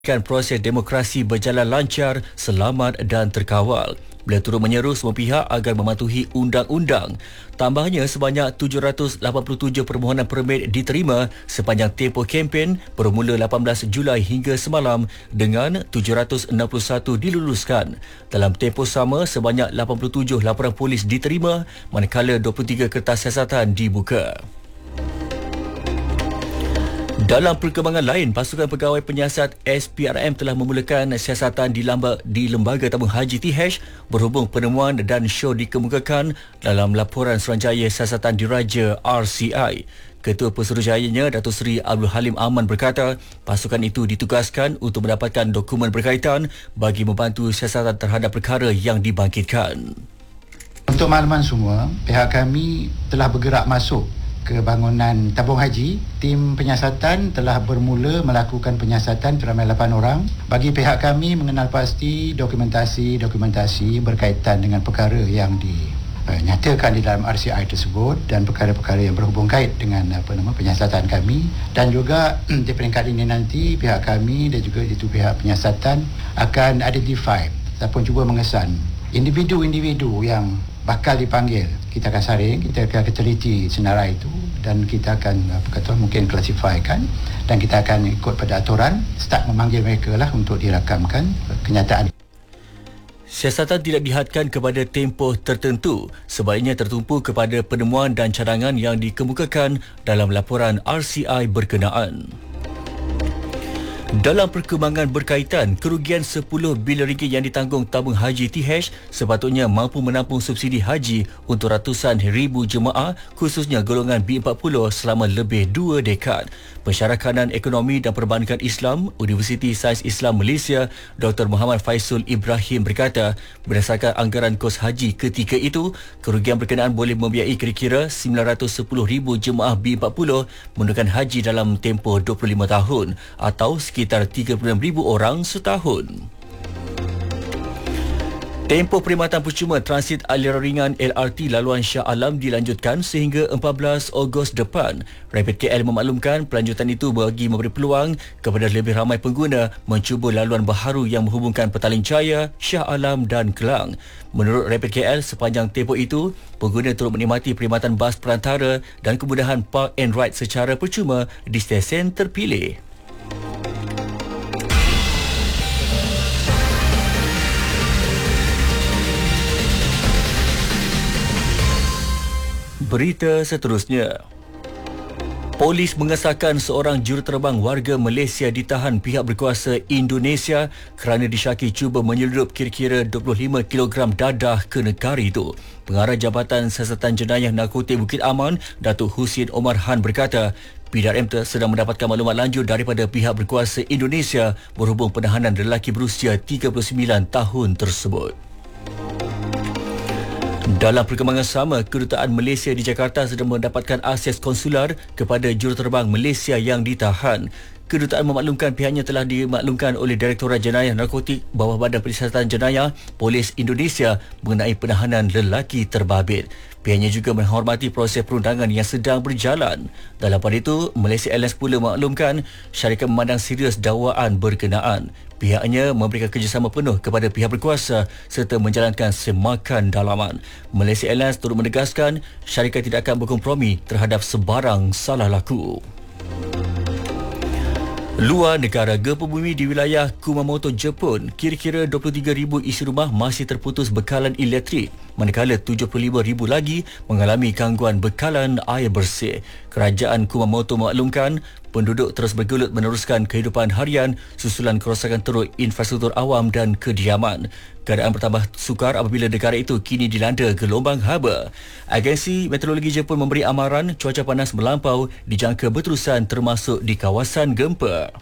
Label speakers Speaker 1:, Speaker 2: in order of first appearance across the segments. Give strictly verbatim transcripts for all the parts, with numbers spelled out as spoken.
Speaker 1: Kan proses demokrasi berjalan lancar, selamat dan terkawal. Beliau turut menyeru semua pihak agar mematuhi undang-undang. Tambahnya, sebanyak tujuh ratus lapan puluh tujuh permohonan permit diterima sepanjang tempoh kempen bermula lapan belas Julai hingga semalam dengan tujuh ratus enam puluh satu diluluskan. Dalam tempoh sama, sebanyak lapan puluh tujuh laporan polis diterima manakala dua puluh tiga kertas siasatan dibuka. Dalam perkembangan lain, pasukan pegawai penyiasat S P R M telah memulakan siasatan di, lamba, di Lembaga Tabung Haji T H berhubung penemuan dan show dikemukakan dalam laporan Suruhanjaya Siasatan Diraja R C I. Ketua Pesuruhjayanya Datuk Seri Abdul Halim Aman berkata, pasukan itu ditugaskan untuk mendapatkan dokumen berkaitan bagi membantu siasatan terhadap perkara yang dibangkitkan.
Speaker 2: Untuk makluman semua, pihak kami telah bergerak masuk ke bangunan tabung haji. Tim penyiasatan telah bermula melakukan penyiasatan teramai lapan orang. Bagi pihak kami mengenal pasti dokumentasi-dokumentasi berkaitan dengan perkara yang dinyatakan di dalam R C I tersebut dan perkara-perkara yang berhubung kait dengan apa nama penyiasatan kami. Dan juga di peringkat ini nanti pihak kami dan juga itu pihak penyiasatan akan identify ataupun cuba mengesan individu-individu yang bakal dipanggil. Kita akan saring, kita akan teliti senarai itu dan kita akan apa kata mungkin klasifikasikan dan kita akan ikut pada aturan start memanggil mereka lah untuk dirakamkan kenyataan.
Speaker 1: Siasatan tidak dihadkan kepada tempoh tertentu, sebaliknya tertumpu kepada penemuan dan cadangan yang dikemukakan dalam laporan R C I berkenaan. Dalam perkembangan berkaitan, kerugian sepuluh bilion ringgit yang ditanggung tabung haji T H sepatutnya mampu menampung subsidi haji untuk ratusan ribu jemaah khususnya golongan B empat puluh selama lebih dua dekad. Pensyarah Kanan Ekonomi dan Perbankan Islam Universiti Sains Islam Malaysia Doktor Muhammad Faisul Ibrahim berkata, berdasarkan anggaran kos haji ketika itu, kerugian berkenaan boleh membiayai kira-kira sembilan ratus sepuluh ribu jemaah B empat puluh menunaikan haji dalam tempoh dua puluh lima tahun atau sekitar tiga puluh enam ribu orang setahun. Tempoh perkhidmatan percuma transit aliran ringan L R T laluan Shah Alam dilanjutkan sehingga empat belas Ogos depan. Rapid K L memaklumkan pelanjutan itu bagi memberi peluang kepada lebih ramai pengguna mencuba laluan baharu yang menghubungkan Petaling Jaya, Shah Alam dan Kelang. Menurut Rapid K L, sepanjang tempoh itu, pengguna turut menikmati perkhidmatan bas perantara dan kemudahan park and ride secara percuma di stesen terpilih. Berita seterusnya. Polis mengesahkan seorang juruterbang warga Malaysia ditahan pihak berkuasa Indonesia kerana disyaki cuba menyeludup kira-kira dua puluh lima kilogram dadah ke negara itu. Pengarah Jabatan Siasatan Jenayah Narkotik Bukit Aman, Datuk Husin Omar Han berkata, P D R M sedang mendapatkan maklumat lanjut daripada pihak berkuasa Indonesia berhubung penahanan lelaki berusia tiga puluh sembilan tahun tersebut. Dalam perkembangan sama, Kedutaan Malaysia di Jakarta sedang mendapatkan akses konsular kepada juruterbang Malaysia yang ditahan. Kedutaan memaklumkan pihaknya telah dimaklumkan oleh Direktorat Jenayah Narkotik Bawah Badan Pensiasatan Jenayah Polis Indonesia mengenai penahanan lelaki terbabit. Pihaknya juga menghormati proses perundangan yang sedang berjalan. Dalam pada itu, Malaysia Airlines pula memaklumkan syarikat memandang serius dakwaan berkenaan. Pihaknya memberikan kerjasama penuh kepada pihak berkuasa serta menjalankan semakan dalaman. Malaysia Airlines turut menegaskan syarikat tidak akan berkompromi terhadap sebarang salah laku. Luar negara, gempa bumi di wilayah Kumamoto, Jepun, kira-kira dua puluh tiga ribu isi rumah masih terputus bekalan elektrik, manakala tujuh puluh lima ribu lagi mengalami gangguan bekalan air bersih. Kerajaan Kumamoto memaklumkan penduduk terus bergelut meneruskan kehidupan harian susulan kerosakan teruk infrastruktur awam dan kediaman. Keadaan bertambah sukar apabila negara itu kini dilanda gelombang haba. Agensi Meteorologi Jepun memberi amaran cuaca panas melampau dijangka berterusan termasuk di kawasan gempa.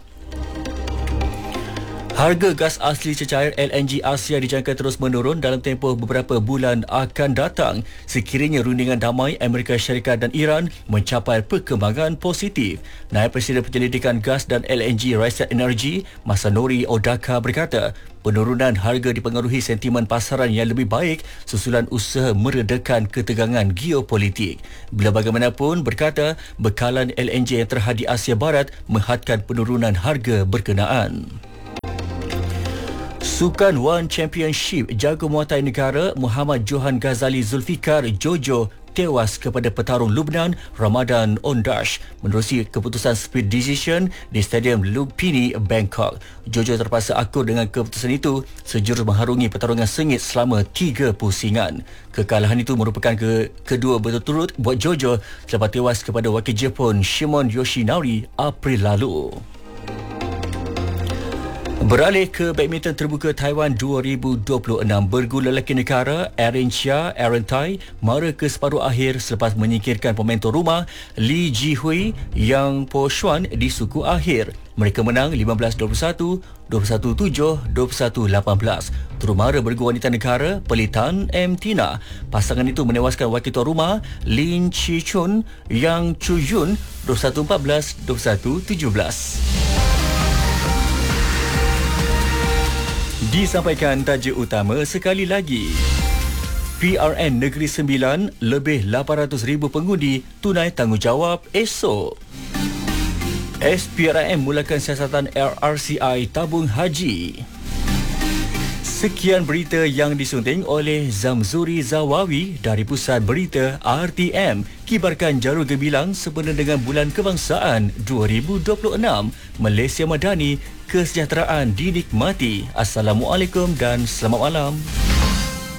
Speaker 1: Harga gas asli cecair L N G Asia dijangka terus menurun dalam tempoh beberapa bulan akan datang sekiranya rundingan damai Amerika Syarikat dan Iran mencapai perkembangan positif. Naib Presiden Penyelidikan Gas dan L N G Rakyat Energi Masanori Odaka berkata, penurunan harga dipengaruhi sentimen pasaran yang lebih baik susulan usaha meredakan ketegangan geopolitik. Bila bagaimanapun, berkata, bekalan L N G yang terhad di Asia Barat menghadkan penurunan harga berkenaan. Sukan One Championship, jago muatai negara Muhammad Johan Ghazali Zulfikar Jojo tewas kepada petarung Lubnan Ramadan Ondash menerusi keputusan split decision di Stadium Lumpini, Bangkok. Jojo terpaksa akur dengan keputusan itu sejurus mengharungi pertarungan sengit selama tiga pusingan. Kekalahan itu merupakan ke kedua berturut-turut buat Jojo selepas tewas kepada wakil Jepun Shimon Yoshinari April lalu. Beralih ke badminton terbuka Taiwan dua ribu dua puluh enam, bergu lelaki negara Aaron Chia, Aaron Tai mara ke separuh akhir selepas menyingkirkan pemain tuan rumah Li Jihui Yang Po Xuan di suku akhir. Mereka menang lima belas dua puluh satu, dua puluh satu tujuh, dua puluh satu lapan belas. Turut mara bergu wanita negara Pelitan M. Tina. Pasangan itu menewaskan wakil tuan rumah Lin Chi Chun Yang Chu Yun dua puluh satu empat belas, dua puluh satu tujuh belas. Disampaikan tajuk utama sekali lagi. P R N Negeri Sembilan, lebih lapan ratus ribu pengundi tunai tanggungjawab esok. S P R M mulakan siasatan R R C I tabung haji. Sekian berita yang disunting oleh Zamzuri Zawawi dari Pusat Berita R T M. Kibarkan Jarul Gemilang sempena dengan Bulan Kebangsaan dua ribu dua puluh enam. Malaysia Madani, kesejahteraan dinikmati. Assalamualaikum dan selamat malam.